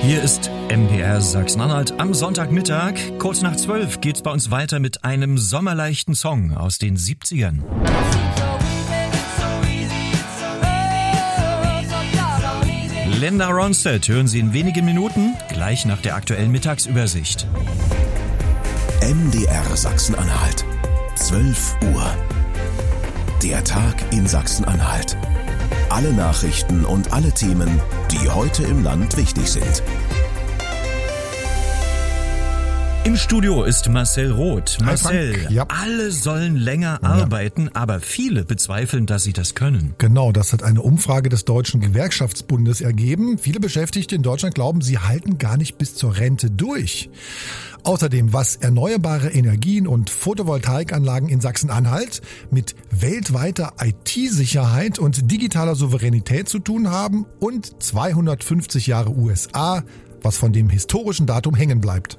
Hier ist MDR Sachsen-Anhalt am Sonntagmittag. Kurz nach 12 geht's bei uns weiter mit einem sommerleichten Song aus den 70ern. Linda Ronstadt hören Sie in wenigen Minuten, gleich nach der aktuellen Mittagsübersicht. MDR Sachsen-Anhalt, 12 Uhr. Der Tag in Sachsen-Anhalt. Alle Nachrichten und alle Themen, die heute im Land wichtig sind. Im Studio ist Marcel Roth. Marcel, ja. Alle sollen länger arbeiten, aber viele bezweifeln, dass sie das können. Genau, das hat eine Umfrage des Deutschen Gewerkschaftsbundes ergeben. Viele Beschäftigte in Deutschland glauben, sie halten gar nicht bis zur Rente durch. Außerdem, was erneuerbare Energien und Photovoltaikanlagen in Sachsen-Anhalt mit weltweiter IT-Sicherheit und digitaler Souveränität zu tun haben und 250 Jahre USA, was von dem historischen Datum hängen bleibt.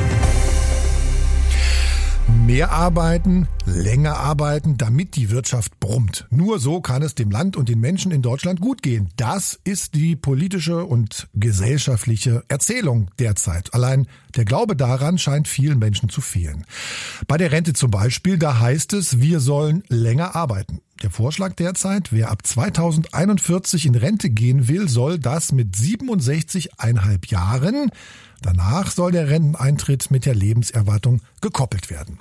Mehr arbeiten, länger arbeiten, damit die Wirtschaft brummt. Nur so kann es dem Land und den Menschen in Deutschland gut gehen. Das ist die politische und gesellschaftliche Erzählung derzeit. Allein der Glaube daran scheint vielen Menschen zu fehlen. Bei der Rente zum Beispiel, da heißt es, wir sollen länger arbeiten. Der Vorschlag derzeit, wer ab 2041 in Rente gehen will, soll das mit 67,5 Jahren. Danach soll der Renteneintritt mit der Lebenserwartung gekoppelt werden.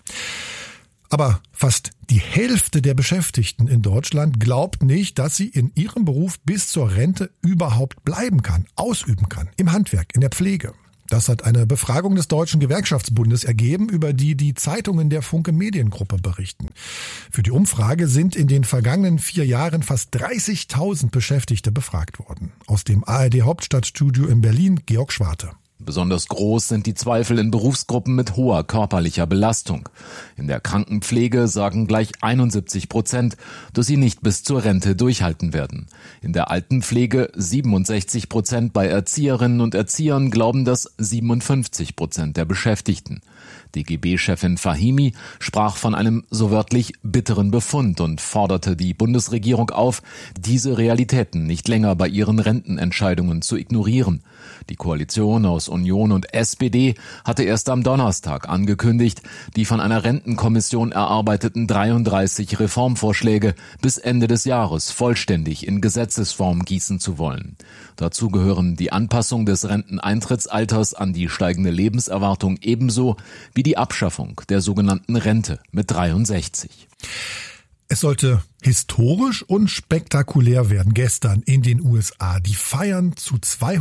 Aber fast die Hälfte der Beschäftigten in Deutschland glaubt nicht, dass sie in ihrem Beruf bis zur Rente überhaupt bleiben kann, ausüben kann, im Handwerk, in der Pflege. Das hat eine Befragung des Deutschen Gewerkschaftsbundes ergeben, über die die Zeitungen der Funke Mediengruppe berichten. Für die Umfrage sind in den vergangenen 4 Jahren fast 30.000 Beschäftigte befragt worden. Aus dem ARD Hauptstadtstudio in Berlin, Georg Schwarte. Besonders groß sind die Zweifel in Berufsgruppen mit hoher körperlicher Belastung. In der Krankenpflege sagen gleich 71%, dass sie nicht bis zur Rente durchhalten werden. In der Altenpflege 67%, bei Erzieherinnen und Erziehern glauben das 57% der Beschäftigten. DGB-Chefin Fahimi sprach von einem so wörtlich bitteren Befund und forderte die Bundesregierung auf, diese Realitäten nicht länger bei ihren Rentenentscheidungen zu ignorieren. Die Koalition aus Union und SPD hatte erst am Donnerstag angekündigt, die von einer Rentenkommission erarbeiteten 33 Reformvorschläge bis Ende des Jahres vollständig in Gesetzesform gießen zu wollen. Dazu gehören die Anpassung des Renteneintrittsalters an die steigende Lebenserwartung ebenso wie die Abschaffung der sogenannten Rente mit 63. Es sollte historisch und spektakulär werden gestern in den USA. Die feiern zu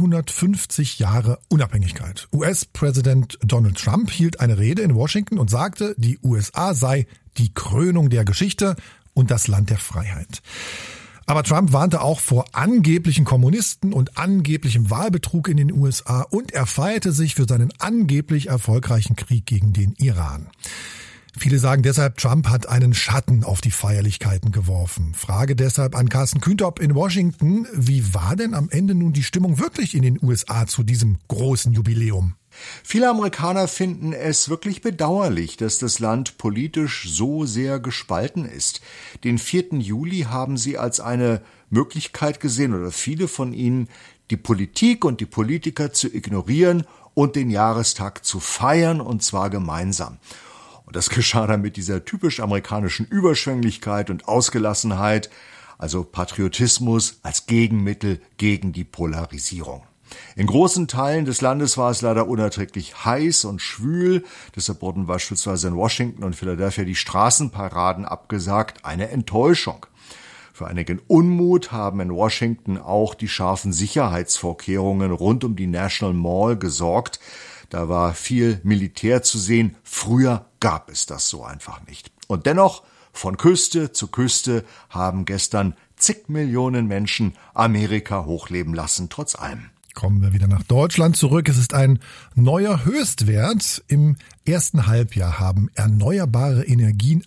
250 Jahre Unabhängigkeit. US-Präsident Donald Trump hielt eine Rede in Washington und sagte, die USA sei die Krönung der Geschichte und das Land der Freiheit. Aber Trump warnte auch vor angeblichen Kommunisten und angeblichem Wahlbetrug in den USA und er feierte sich für seinen angeblich erfolgreichen Krieg gegen den Iran. Viele sagen deshalb, Trump hat einen Schatten auf die Feierlichkeiten geworfen. Frage deshalb an Carsten Kühntop in Washington. Wie war denn am Ende nun die Stimmung wirklich in den USA zu diesem großen Jubiläum? Viele Amerikaner finden es wirklich bedauerlich, dass das Land politisch so sehr gespalten ist. Den 4. Juli haben sie als eine Möglichkeit gesehen, oder viele von ihnen, die Politik und die Politiker zu ignorieren und den Jahrestag zu feiern, und zwar gemeinsam. Und das geschah dann mit dieser typisch amerikanischen Überschwänglichkeit und Ausgelassenheit, also Patriotismus als Gegenmittel gegen die Polarisierung. In großen Teilen des Landes war es leider unerträglich heiß und schwül. Deshalb wurden beispielsweise in Washington und Philadelphia die Straßenparaden abgesagt. Eine Enttäuschung. Für einigen Unmut haben in Washington auch die scharfen Sicherheitsvorkehrungen rund um die National Mall gesorgt. Da war viel Militär zu sehen. Früher gab es das so einfach nicht. Und dennoch, von Küste zu Küste haben gestern zig Millionen Menschen Amerika hochleben lassen, trotz allem. Kommen wir wieder nach Deutschland zurück. Es ist ein neuer Höchstwert. Im ersten Halbjahr haben erneuerbare Energien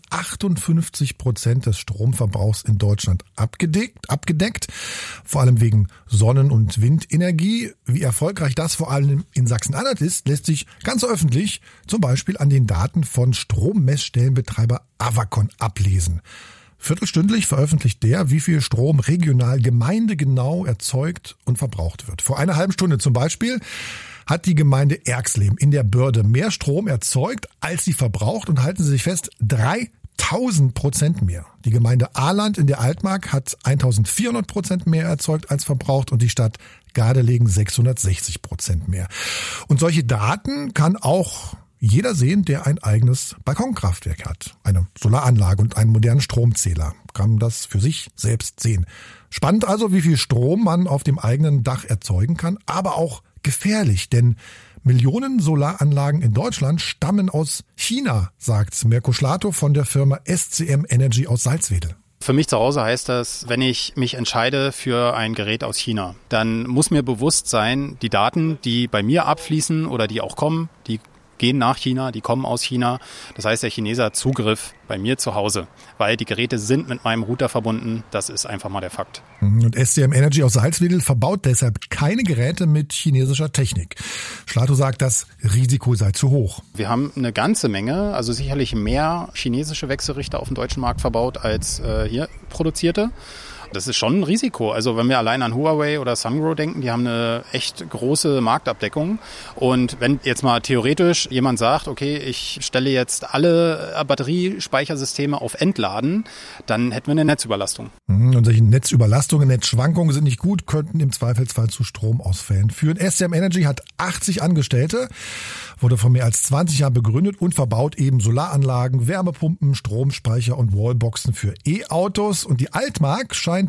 58% des Stromverbrauchs in Deutschland abgedeckt. Vor allem wegen Sonnen- und Windenergie. Wie erfolgreich das vor allem in Sachsen-Anhalt ist, lässt sich ganz öffentlich zum Beispiel an den Daten von Strommessstellenbetreiber Avacon ablesen. Viertelstündlich veröffentlicht der, wie viel Strom regional gemeindegenau erzeugt und verbraucht wird. Vor einer halben Stunde zum Beispiel hat die Gemeinde Erxleben in der Börde mehr Strom erzeugt, als sie verbraucht, und halten Sie sich fest, 3000% mehr. Die Gemeinde Ahland in der Altmark hat 1400% mehr erzeugt als verbraucht und die Stadt Gardelegen 660% mehr. Und solche Daten kann auch jeder sehen, der ein eigenes Balkonkraftwerk hat, eine Solaranlage und einen modernen Stromzähler, kann das für sich selbst sehen. Spannend also, wie viel Strom man auf dem eigenen Dach erzeugen kann, aber auch gefährlich, denn Millionen Solaranlagen in Deutschland stammen aus China, sagt Mirko Schlato von der Firma SCM Energy aus Salzwedel. Für mich zu Hause heißt das, wenn ich mich entscheide für ein Gerät aus China, dann muss mir bewusst sein, die Daten, die bei mir abfließen oder die auch kommen, die gehen nach China, die kommen aus China. Das heißt, der Chinese hat Zugriff bei mir zu Hause, weil die Geräte sind mit meinem Router verbunden. Das ist einfach mal der Fakt. Und SCM Energy aus Salzwedel verbaut deshalb keine Geräte mit chinesischer Technik. Schlato sagt, das Risiko sei zu hoch. Wir haben eine ganze Menge, also sicherlich mehr chinesische Wechselrichter auf dem deutschen Markt verbaut als hier produzierte. Das ist schon ein Risiko. Also wenn wir allein an Huawei oder Sungrow denken, die haben eine echt große Marktabdeckung. Und wenn jetzt mal theoretisch jemand sagt, okay, ich stelle jetzt alle Batteriespeichersysteme auf Entladen, dann hätten wir eine Netzüberlastung. Und solche Netzüberlastungen, Netzschwankungen sind nicht gut, könnten im Zweifelsfall zu Stromausfällen führen. SCM Energy hat 80 Angestellte, wurde vor mehr als 20 Jahren begründet und verbaut eben Solaranlagen, Wärmepumpen, Stromspeicher und Wallboxen für E-Autos. Und die Altmark scheint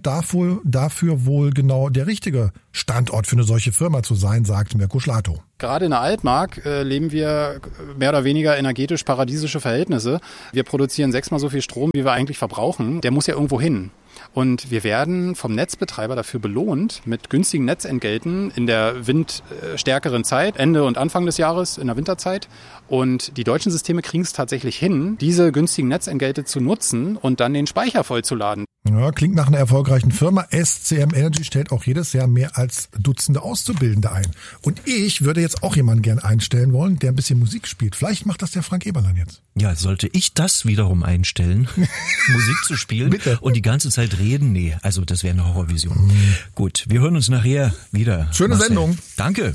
dafür wohl genau der richtige Standort für eine solche Firma zu sein, sagt Mirko Schlato. Gerade in der Altmark leben wir mehr oder weniger energetisch paradiesische Verhältnisse. Wir produzieren 6-mal so viel Strom, wie wir eigentlich verbrauchen. Der muss ja irgendwo hin. Und wir werden vom Netzbetreiber dafür belohnt mit günstigen Netzentgelten in der windstärkeren Zeit, Ende und Anfang des Jahres, in der Winterzeit. Und die deutschen Systeme kriegen es tatsächlich hin, diese günstigen Netzentgelte zu nutzen und dann den Speicher vollzuladen. Ja, klingt nach einer erfolgreichen Firma. SCM Energy stellt auch jedes Jahr mehr als Dutzende Auszubildende ein. Und ich würde jetzt auch jemanden gern einstellen wollen, der ein bisschen Musik spielt. Vielleicht macht das der Frank Eberlein jetzt. Ja, sollte ich das wiederum einstellen, Musik zu spielen Bitte. Und die ganze Zeit reden? Nee, also das wäre eine Horrorvision. Gut, wir hören uns nachher wieder. Schöne Marcel. Sendung. Danke.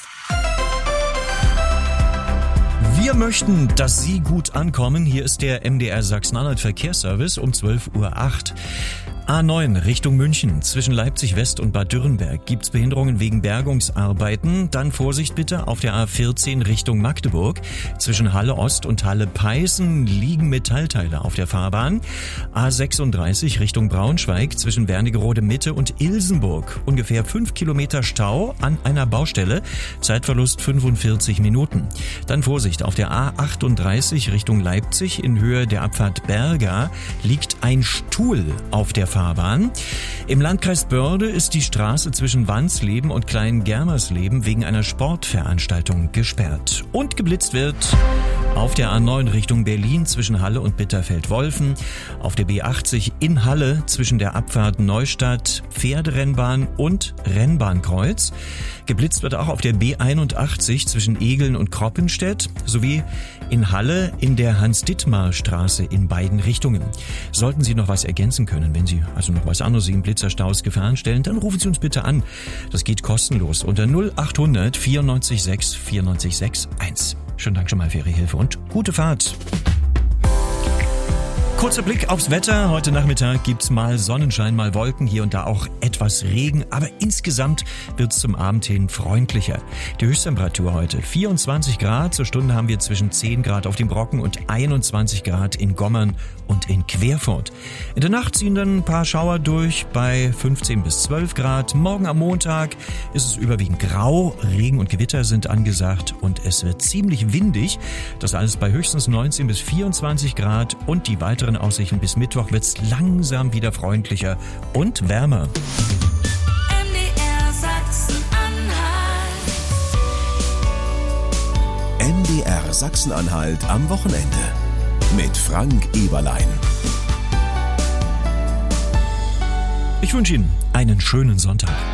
Wir möchten, dass Sie gut ankommen. Hier ist der MDR Sachsen-Anhalt Verkehrsservice um 12:08 Uhr. A9 Richtung München. Zwischen Leipzig West und Bad Dürrenberg gibt's Behinderungen wegen Bergungsarbeiten. Dann Vorsicht bitte auf der A14 Richtung Magdeburg. Zwischen Halle Ost und Halle Peißen liegen Metallteile auf der Fahrbahn. A36 Richtung Braunschweig. Zwischen Wernigerode Mitte und Ilsenburg. Ungefähr 5 Kilometer Stau an einer Baustelle. Zeitverlust 45 Minuten. Dann Vorsicht auf der A38 Richtung Leipzig. In Höhe der Abfahrt Berga liegt ein Stuhl auf der Fahrbahn. Im Landkreis Börde ist die Straße zwischen Wansleben und Klein-Germersleben wegen einer Sportveranstaltung gesperrt. Und geblitzt wird auf der A9 Richtung Berlin zwischen Halle und Bitterfeld-Wolfen, auf der B80 in Halle zwischen der Abfahrt Neustadt, Pferderennbahn und Rennbahnkreuz. Geblitzt wird auch auf der B81 zwischen Egeln und Kroppenstedt sowie in Halle in der Hans-Dittmar-Straße in beiden Richtungen. Sollten Sie noch was ergänzen können, wenn Sie also noch was anderes im Blitzerstaus Gefahren stellen, dann rufen Sie uns bitte an. Das geht kostenlos unter 0800 94 6 94 6 1. Schönen Dank schon mal für Ihre Hilfe und gute Fahrt. Kurzer Blick aufs Wetter. Heute Nachmittag gibt's mal Sonnenschein, mal Wolken, hier und da auch etwas Regen. Aber insgesamt wird's zum Abend hin freundlicher. Die Höchsttemperatur heute 24 Grad. Zur Stunde haben wir zwischen 10 Grad auf dem Brocken und 21 Grad in Gommern und in Querfurt. In der Nacht ziehen dann ein paar Schauer durch bei 15 bis 12 Grad. Morgen am Montag ist es überwiegend grau. Regen und Gewitter sind angesagt und es wird ziemlich windig. Das alles bei höchstens 19 bis 24 Grad und die weiteren Aussichten bis Mittwoch wird's langsam wieder freundlicher und wärmer. MDR Sachsen-Anhalt. MDR Sachsen-Anhalt am Wochenende mit Frank Eberlein. Ich wünsche Ihnen einen schönen Sonntag.